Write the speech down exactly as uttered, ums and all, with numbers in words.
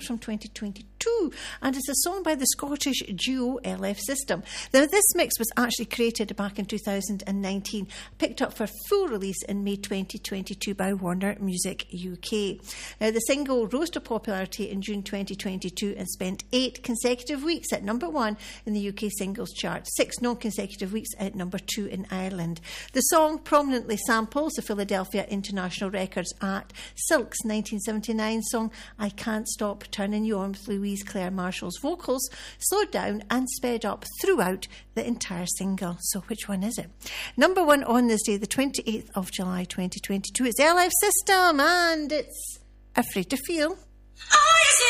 comes from twenty twenty-two, and it's a song by the Scottish duo L F System. Now, this mix was actually created back in two thousand nineteen, picked up for full release in May twenty twenty-two by Warner Music U K. Now, the single rose to popularity in June twenty twenty-two and spent eight consecutive weeks at number one in the U K singles chart, six non-consecutive weeks at number two in Ireland. The song prominently samples the Philadelphia International Records act Silk's nineteen seventy-nine song I Can't Stop Turning You On, with Louise Clare Marshall's vocals slowed down and sped up throughout the entire single. So which one is it? Number one on this day, the twenty-eighth of July twenty twenty-two, it's L F System, and it's Afraid to Feel. Oh, yes,